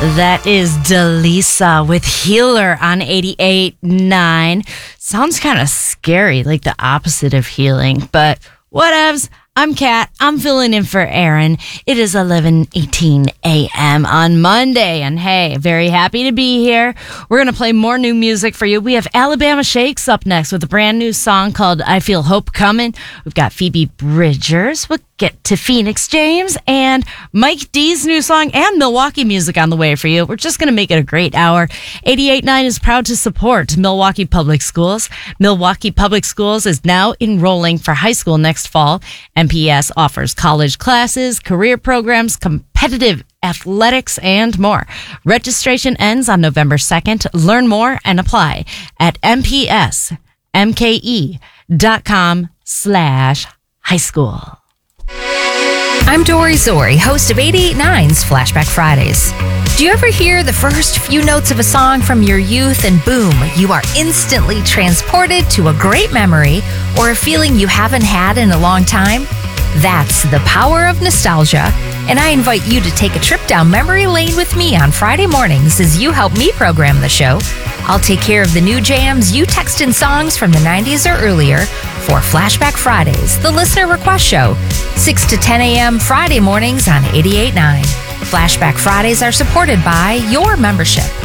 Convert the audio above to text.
That is Delisa with Healer on 88.9. Sounds kind of scary, like the opposite of healing, but whatevs. I'm Kat. I'm filling in for Aaron. It is 11:18 a.m. on Monday, and hey, very happy to be here. We're going to play more new music for you. We have Alabama Shakes up next with a brand new song called I Feel Hope Coming. We've got Phoebe Bridgers. We'll get to Phoenix James and Mike D's new song and Milwaukee music on the way for you. We're just going to make it a great hour. 88.9 is proud to support Milwaukee Public Schools. Milwaukee Public Schools is now enrolling for high school next fall. MPS offers college classes, career programs, competitive athletics, and more. Registration ends on November 2nd. Learn more and apply at mpsmke.com/high school. I'm Dory Zori, host of 88.9's Flashback Fridays. Do you ever hear the first few notes of a song from your youth and boom, you are instantly transported to a great memory or a feeling you haven't had in a long time? That's the power of nostalgia, and I invite you to take a trip down memory lane with me on Friday mornings as you help me program the show. I'll take care of the new jams you text in songs from the 90s or earlier for Flashback Fridays, the listener request show, 6 to 10 a.m. Friday mornings on 88.9. Flashback Fridays are supported by your membership.